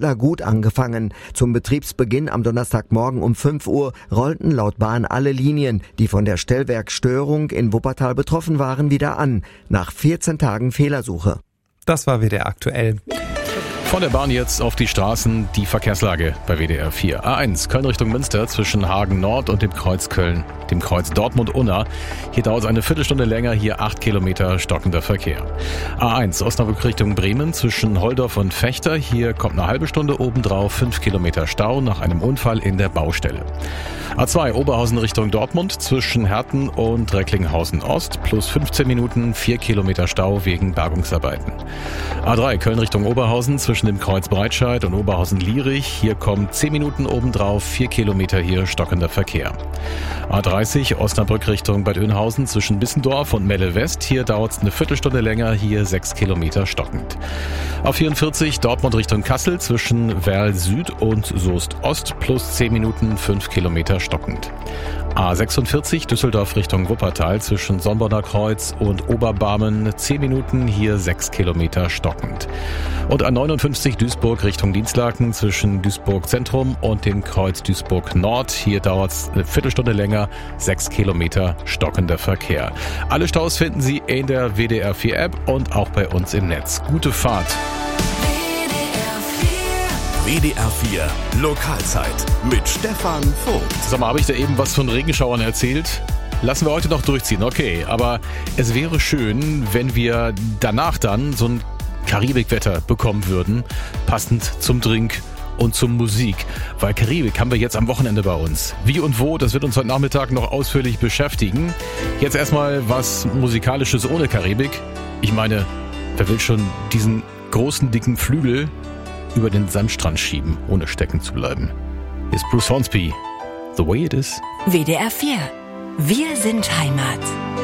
Pendler gut angefangen. Zum Betriebsbeginn am Donnerstagmorgen um 5 Uhr rollten laut Bahn alle Linien, die von der Stellwerksstörung in Wuppertal betroffen waren, wieder an. Nach 14 Tagen Fehlersuche. Das war WDR aktuell. Von der Bahn jetzt auf die Straßen, die Verkehrslage bei WDR 4. A1 Köln Richtung Münster zwischen Hagen Nord und dem Kreuz Köln, dem Kreuz Dortmund-Unna. Hier dauert es eine Viertelstunde länger, hier 8 Kilometer stockender Verkehr. A1 Osnabrück Richtung Bremen zwischen Holdorf und Fechter. Hier kommt eine halbe Stunde obendrauf, 5 Kilometer Stau nach einem Unfall in der Baustelle. A2 Oberhausen Richtung Dortmund zwischen Herten und Recklinghausen Ost plus 15 Minuten, 4 Kilometer Stau wegen Bergungsarbeiten. A3 Köln Richtung Oberhausen zwischen dem Kreuz Breitscheid und Oberhausen-Lierich. Hier kommt 10 Minuten obendrauf, 4 Kilometer hier stockender Verkehr. A30 Osnabrück Richtung Bad Oeynhausen zwischen Bissendorf und Melle West. Hier dauert es eine Viertelstunde länger, hier 6 Kilometer stockend. A44 Dortmund Richtung Kassel zwischen Werl Süd und Soest Ost plus 10 Minuten, 5 Kilometer stockend. A46 Düsseldorf Richtung Wuppertal zwischen Somborner Kreuz und Oberbarmen 10 Minuten, hier 6 Kilometer stockend. Und A59 Duisburg Richtung Dienstlaken zwischen Duisburg Zentrum und dem Kreuz Duisburg Nord. Hier dauert es eine Viertelstunde länger, 6 Kilometer stockender Verkehr. Alle Staus finden Sie in der WDR 4 App und auch bei uns im Netz. Gute Fahrt! WDR 4 Lokalzeit mit Stefan Vogt. Sag mal, habe ich da eben was von Regenschauern erzählt? Lassen wir heute noch durchziehen, okay. Aber es wäre schön, wenn wir danach dann so ein Karibikwetter bekommen würden, passend zum Drink und zur Musik. Weil Karibik haben wir jetzt am Wochenende bei uns. Wie und wo, das wird uns heute Nachmittag noch ausführlich beschäftigen. Jetzt erstmal was Musikalisches ohne Karibik. Ich meine, wer will schon diesen großen, dicken Flügel über den Sandstrand schieben, ohne stecken zu bleiben? Hier ist Bruce Hornsby, The Way It Is. WDR 4. Wir sind Heimat.